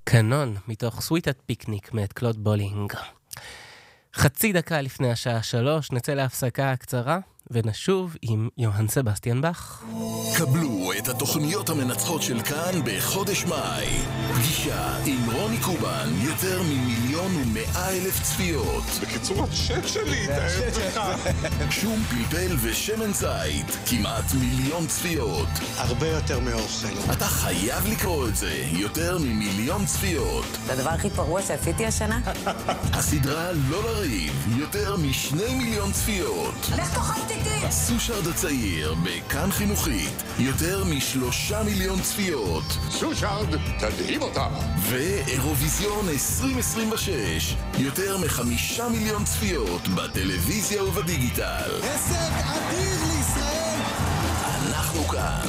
קנון, מתוך סוויטת פיקניק מאת קלוד בולינג. חצי דקה לפני השעה 3 נצא להפסקה קצרה ונשוב עם יוהאן סבסטיאן באך. קבלו את התוכניות המנצחות של כאן בחודש מאי. פגישה עם רוני קובן, יותר מ1,100,000 צפיות. בקיצור, השם שלי, תאהב לך. שום פלפל ושמן זית, כמעט 1,000,000 צפיות. הרבה יותר מאוכל. אתה חייב לקרוא את זה, יותר מ1,000,000 צפיות. זה הדבר הכי פרוע שעשיתי השנה? הסדרה לא לריב, יותר מ2,000,000 צפיות. לך תאכל איתי! סושארד הצעיר, בכאן חינוכית, יותר מ3,000,000 צפיות. סושארד, תדהים אותה. ואירוויזיון 2026, יותר מ5,000,000 צפיות בטלוויזיה ובדיגיטל. הישג אדיר לישראל. אנחנו כאן,